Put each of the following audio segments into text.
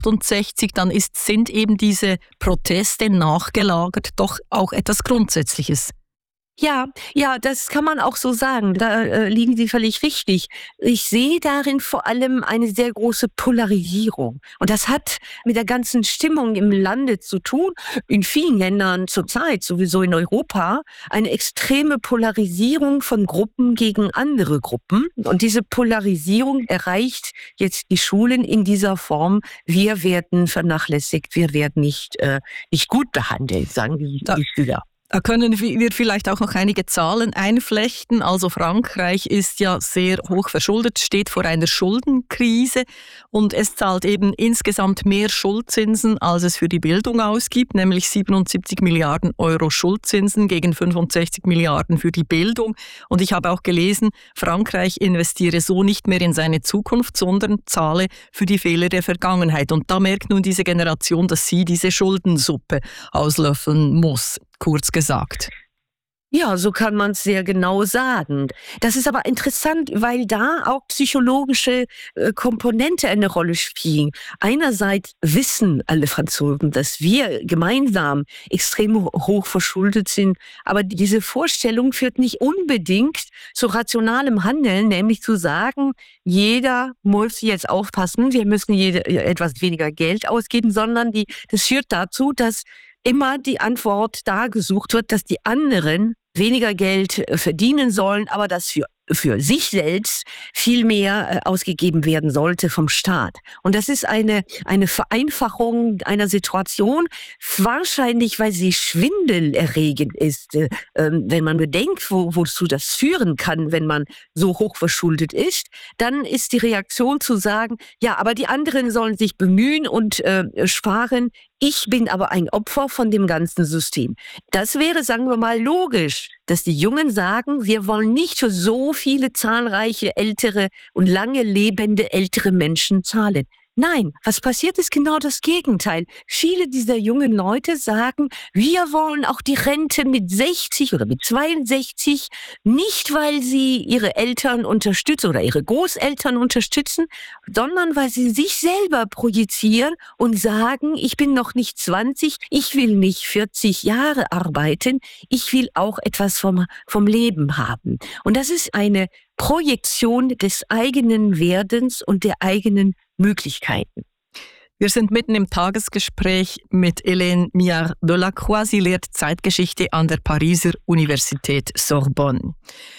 dann sind eben diese Proteste nachgelagert doch auch etwas Grundsätzliches. Ja, das kann man auch so sagen. Da liegen Sie völlig richtig. Ich sehe darin vor allem eine sehr große Polarisierung. Und das hat mit der ganzen Stimmung im Lande zu tun. In vielen Ländern zurzeit, sowieso in Europa, eine extreme Polarisierung von Gruppen gegen andere Gruppen. Und diese Polarisierung erreicht jetzt die Schulen in dieser Form. Wir werden vernachlässigt, wir werden nicht gut behandelt, sagen die Schüler. Da können wir vielleicht auch noch einige Zahlen einflechten. Also Frankreich ist ja sehr hoch verschuldet, steht vor einer Schuldenkrise und es zahlt eben insgesamt mehr Schuldzinsen, als es für die Bildung ausgibt, nämlich 77 Milliarden Euro Schuldzinsen gegen 65 Milliarden für die Bildung. Und ich habe auch gelesen, Frankreich investiere so nicht mehr in seine Zukunft, sondern zahle für die Fehler der Vergangenheit. Und da merkt nun diese Generation, dass sie diese Schuldensuppe auslöffeln muss. Kurz gesagt. Ja, so kann man es sehr genau sagen. Das ist aber interessant, weil da auch psychologische Komponente eine Rolle spielen. Einerseits wissen alle Franzosen, dass wir gemeinsam extrem hoch verschuldet sind, aber diese Vorstellung führt nicht unbedingt zu rationalem Handeln, nämlich zu sagen, jeder muss jetzt aufpassen, wir müssen etwas weniger Geld ausgeben, sondern das führt dazu, dass immer die Antwort da gesucht wird, dass die anderen weniger Geld verdienen sollen, aber das für sich selbst viel mehr ausgegeben werden sollte vom Staat. Und das ist eine Vereinfachung einer Situation, wahrscheinlich, weil sie schwindelerregend ist, wenn man bedenkt, wozu das führen kann, wenn man so hoch verschuldet ist, dann ist die Reaktion zu sagen, ja, aber die anderen sollen sich bemühen und sparen, ich bin aber ein Opfer von dem ganzen System. Das wäre, sagen wir mal, logisch, dass die Jungen sagen, wir wollen nicht für so viele zahlreiche ältere und lange lebende ältere Menschen zahlen. Nein, was passiert ist genau das Gegenteil. Viele dieser jungen Leute sagen, wir wollen auch die Rente mit 60 oder mit 62, nicht weil sie ihre Eltern unterstützen oder ihre Großeltern unterstützen, sondern weil sie sich selber projizieren und sagen, ich bin noch nicht 20, ich will nicht 40 Jahre arbeiten, ich will auch etwas vom Leben haben. Und das ist eine Projektion des eigenen Werdens und der eigenen Möglichkeiten. Wir sind mitten im Tagesgespräch mit Hélène Miard-Delacroix. Sie lehrt Zeitgeschichte an der Pariser Universität Sorbonne.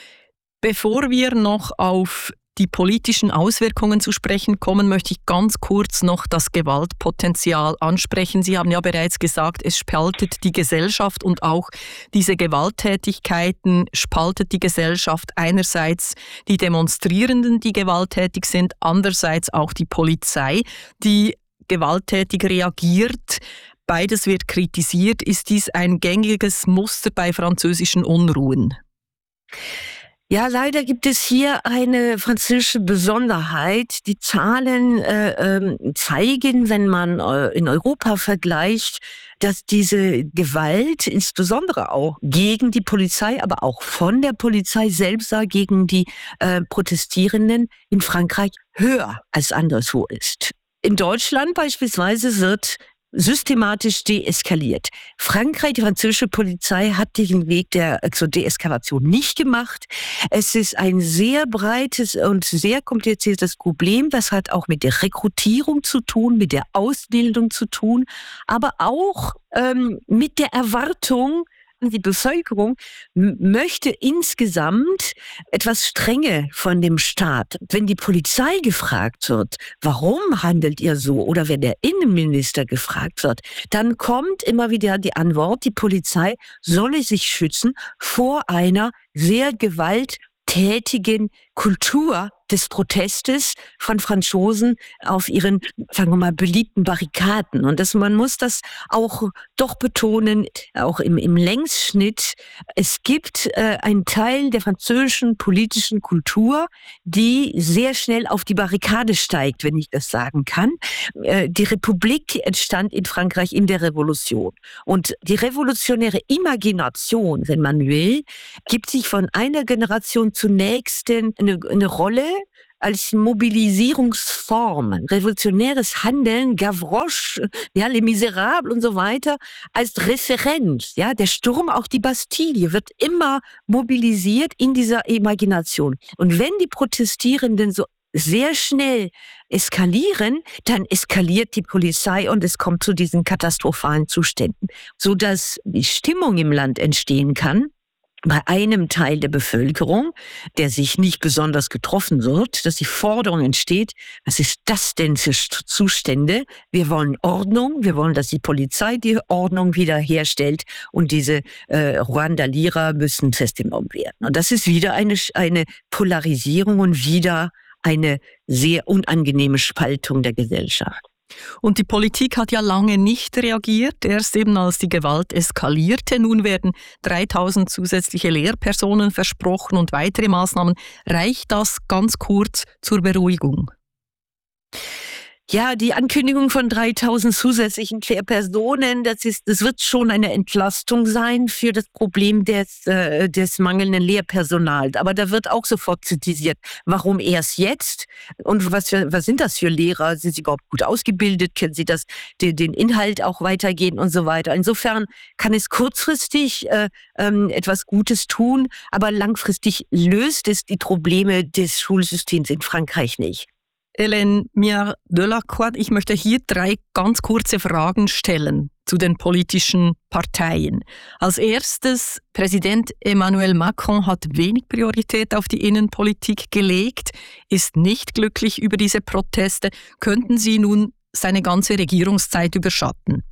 Bevor wir noch auf die politischen Auswirkungen zu sprechen kommen, möchte ich ganz kurz noch das Gewaltpotenzial ansprechen. Sie haben ja bereits gesagt, es spaltet die Gesellschaft und auch diese Gewalttätigkeiten spaltet die Gesellschaft. Einerseits die Demonstrierenden, die gewalttätig sind, andererseits auch die Polizei, die gewalttätig reagiert. Beides wird kritisiert. Ist dies ein gängiges Muster bei französischen Unruhen? Ja, leider gibt es hier eine französische Besonderheit. Die Zahlen zeigen, wenn man in Europa vergleicht, dass diese Gewalt, insbesondere auch gegen die Polizei, aber auch von der Polizei selbst gegen die Protestierenden in Frankreich höher als anderswo ist. In Deutschland beispielsweise wird systematisch deeskaliert. Frankreich, die französische Polizei hat diesen Weg zur Deeskalation nicht gemacht. Es ist ein sehr breites und sehr kompliziertes Problem. Das hat auch mit der Rekrutierung zu tun, mit der Ausbildung zu tun, aber auch mit der Erwartung, die Bevölkerung möchte insgesamt etwas Strenge von dem Staat. Wenn die Polizei gefragt wird, warum handelt ihr so? Oder wenn der Innenminister gefragt wird, dann kommt immer wieder die Antwort, die Polizei solle sich schützen vor einer sehr gewalttätigen Kultur des Protestes von Franzosen auf ihren, sagen wir mal, beliebten Barrikaden. Und man muss das auch doch betonen, auch im Längsschnitt. Es gibt einen Teil der französischen politischen Kultur, die sehr schnell auf die Barrikade steigt, wenn ich das sagen kann. Die Republik entstand in Frankreich in der Revolution. Und die revolutionäre Imagination, wenn man will, gibt sich von einer Generation zur nächsten eine Rolle, als Mobilisierungsform, revolutionäres Handeln, Gavroche, ja, Les Miserables und so weiter, als Referenz. Ja, der Sturm auf die Bastille wird immer mobilisiert in dieser Imagination. Und wenn die Protestierenden so sehr schnell eskalieren, dann eskaliert die Polizei und es kommt zu diesen katastrophalen Zuständen, sodass die Stimmung im Land entstehen kann, bei einem Teil der Bevölkerung, der sich nicht besonders getroffen wird, dass die Forderung entsteht, was ist das denn für Zustände? Wir wollen Ordnung, wir wollen, dass die Polizei die Ordnung wiederherstellt und diese Rwandalierer müssen festgenommen werden. Und das ist wieder eine Polarisierung und wieder eine sehr unangenehme Spaltung der Gesellschaft. Und die Politik hat ja lange nicht reagiert, erst eben als die Gewalt eskalierte. Nun werden 3000 zusätzliche Lehrpersonen versprochen und weitere Maßnahmen. Reicht das ganz kurz zur Beruhigung? Ja, die Ankündigung von 3000 zusätzlichen Lehrpersonen, das wird schon eine Entlastung sein für das Problem des mangelnden Lehrpersonals. Aber da wird auch sofort kritisiert, warum erst jetzt? Und was sind das für Lehrer? Sind sie überhaupt gut ausgebildet? Können sie den Inhalt auch weitergehen und so weiter? Insofern kann es kurzfristig etwas Gutes tun, aber langfristig löst es die Probleme des Schulsystems in Frankreich nicht. Hélène Miard-Delacroix, ich möchte hier 3 ganz kurze Fragen stellen zu den politischen Parteien. Als erstes, Präsident Emmanuel Macron hat wenig Priorität auf die Innenpolitik gelegt, ist nicht glücklich über diese Proteste. Könnten sie nun seine ganze Regierungszeit überschatten?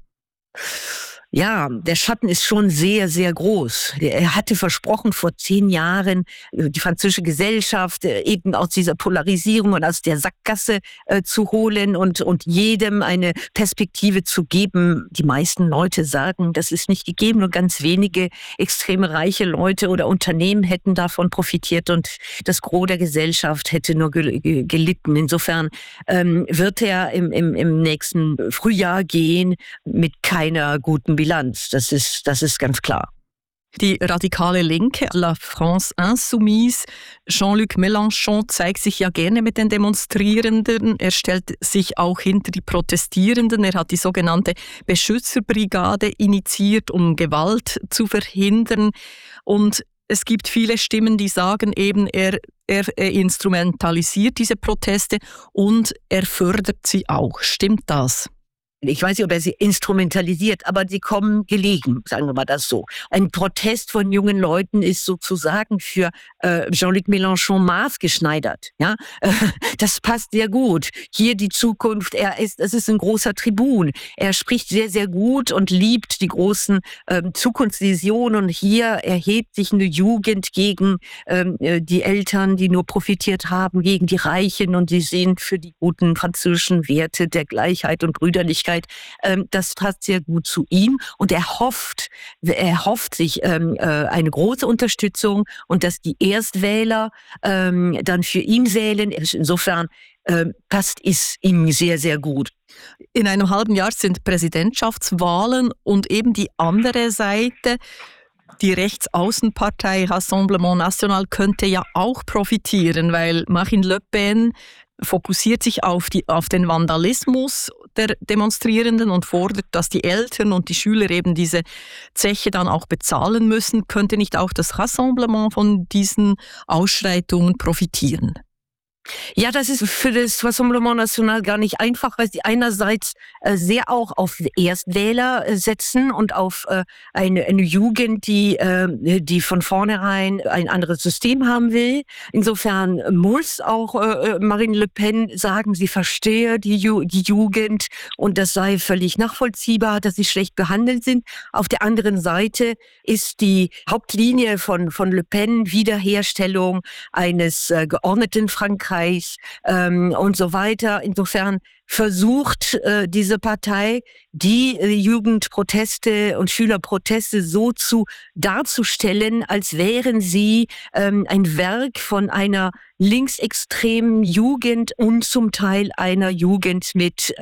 Ja, der Schatten ist schon sehr, sehr groß. Er hatte versprochen vor 10 Jahren, die französische Gesellschaft eben aus dieser Polarisierung und aus der Sackgasse zu holen und jedem eine Perspektive zu geben. Die meisten Leute sagen, das ist nicht gegeben. Nur ganz wenige extrem reiche Leute oder Unternehmen hätten davon profitiert und das Gros der Gesellschaft hätte nur gelitten. Insofern wird er im nächsten Frühjahr gehen mit keiner guten Bilanz. Das ist ganz klar. Die radikale Linke, La France Insoumise, Jean-Luc Mélenchon zeigt sich ja gerne mit den Demonstrierenden. Er stellt sich auch hinter die Protestierenden. Er hat die sogenannte Beschützerbrigade initiiert, um Gewalt zu verhindern. Und es gibt viele Stimmen, die sagen eben, er instrumentalisiert diese Proteste und er fördert sie auch. Stimmt das? Ich weiß nicht, ob er sie instrumentalisiert, aber sie kommen gelegen, sagen wir mal das so. Ein Protest von jungen Leuten ist sozusagen für Jean-Luc Mélenchon maßgeschneidert. Ja, das passt sehr gut. Hier die Zukunft. Es ist ein großer Tribun. Er spricht sehr, sehr gut und liebt die großen Zukunftsvisionen. Und hier erhebt sich eine Jugend gegen die Eltern, die nur profitiert haben, gegen die Reichen, und die sehen für die guten französischen Werte der Gleichheit und Brüderlichkeit. Das passt sehr gut zu ihm und er hofft sich eine große Unterstützung und dass die Erstwähler dann für ihn wählen. Insofern passt es ihm sehr, sehr gut. In einem halben Jahr sind Präsidentschaftswahlen und eben die andere Seite, die Rechtsaußenpartei Rassemblement National, könnte ja auch profitieren, weil Marine Le Pen fokussiert sich auf den Vandalismus der Demonstrierenden und fordert, dass die Eltern und die Schüler eben diese Zeche dann auch bezahlen müssen. Könnte nicht auch das Rassemblement von diesen Ausschreitungen profitieren? Ja, das ist für das Rassemblement National gar nicht einfach, weil sie einerseits sehr auch auf Erstwähler setzen und auf eine Jugend, die von vornherein ein anderes System haben will. Insofern muss auch Marine Le Pen sagen, sie verstehe die Jugend und das sei völlig nachvollziehbar, dass sie schlecht behandelt sind. Auf der anderen Seite ist die Hauptlinie von Le Pen Wiederherstellung eines geordneten Frankreichs und so weiter. Insofern versucht diese Partei, die Jugendproteste und Schülerproteste so darzustellen, als wären sie ein Werk von einer linksextremen Jugend und zum Teil einer Jugend mit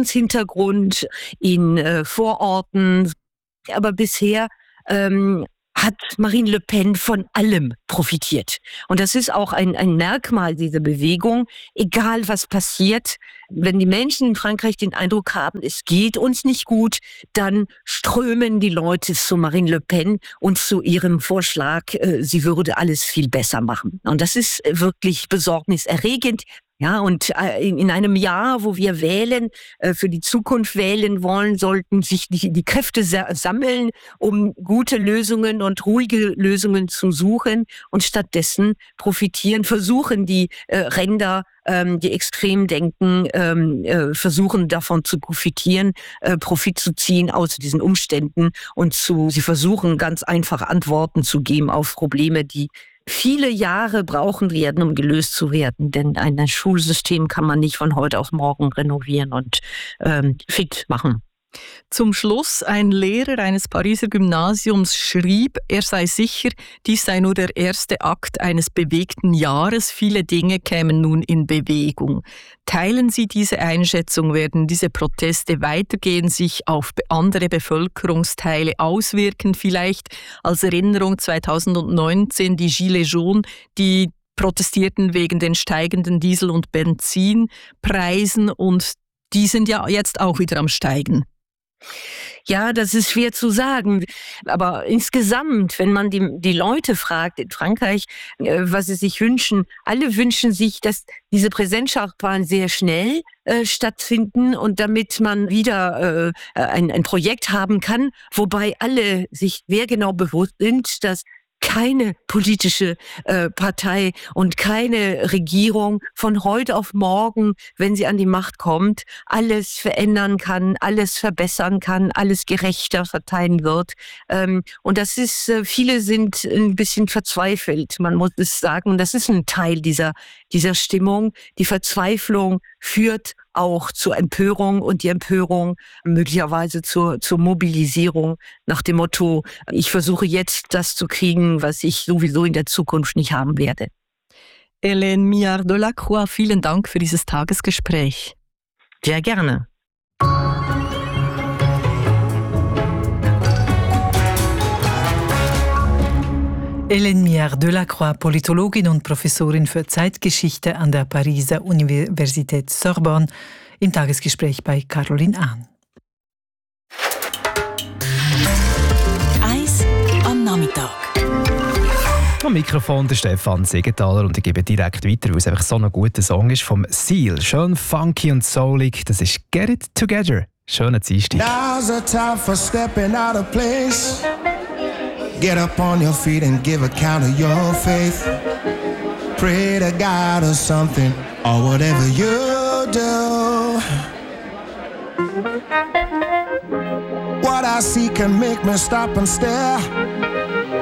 Migrationshintergrund in Vororten. Aber bisher hat Marine Le Pen von allem profitiert. Und das ist auch ein Merkmal dieser Bewegung. Egal was passiert, wenn die Menschen in Frankreich den Eindruck haben, es geht uns nicht gut, dann strömen die Leute zu Marine Le Pen und zu ihrem Vorschlag, sie würde alles viel besser machen. Und das ist wirklich besorgniserregend. Ja, und in einem Jahr, wo wir wählen, für die Zukunft wählen wollen, sollten sich die Kräfte sammeln, um gute Lösungen und ruhige Lösungen zu suchen. Und stattdessen versuchen die Ränder, die extrem denken, versuchen davon zu profitieren, Profit zu ziehen aus diesen Umständen sie versuchen ganz einfach Antworten zu geben auf Probleme, die viele Jahre brauchen werden, um gelöst zu werden. Denn ein Schulsystem kann man nicht von heute auf morgen renovieren und fit machen. Zum Schluss, ein Lehrer eines Pariser Gymnasiums schrieb, er sei sicher, dies sei nur der erste Akt eines bewegten Jahres. Viele Dinge kämen nun in Bewegung. Teilen Sie diese Einschätzung? Werden diese Proteste weitergehen, sich auf andere Bevölkerungsteile auswirken? Vielleicht als Erinnerung 2019 die Gilets jaunes, die protestierten wegen den steigenden Diesel- und Benzinpreisen, und die sind ja jetzt auch wieder am Steigen. Ja, das ist schwer zu sagen. Aber insgesamt, wenn man die Leute fragt in Frankreich, was sie sich wünschen, alle wünschen sich, dass diese Präsidentschaftswahlen sehr schnell stattfinden und damit man wieder ein Projekt haben kann, wobei alle sich sehr genau bewusst sind, dass keine politische Partei und keine Regierung von heute auf morgen, wenn sie an die Macht kommt, alles verändern kann, alles verbessern kann, alles gerechter verteilen wird. Und das ist, viele sind ein bisschen verzweifelt, man muss es sagen. Das ist ein Teil dieser Stimmung. Die Verzweiflung führt auch zur Empörung und die Empörung möglicherweise zur Mobilisierung nach dem Motto, ich versuche jetzt das zu kriegen, was ich sowieso in der Zukunft nicht haben werde. Hélène Miard de la Croix, vielen Dank für dieses Tagesgespräch. Sehr gerne. Hélène Miard de la Croix, Politologin und Professorin für Zeitgeschichte an der Pariser Universität Sorbonne, im Tagesgespräch bei Caroline Ahn. Eis am Nachmittag. Am Mikrofon der Stefan Siegenthaler und ich gebe direkt weiter, weil es einfach so ein guter Song ist vom Seal. Schön funky und soulig, das ist Get It Together. Schöner Dienstag. Now's the time for stepping out of place. Get up on your feet and give account of your faith. Pray to God or something, or whatever you do. What I see can make me stop and stare.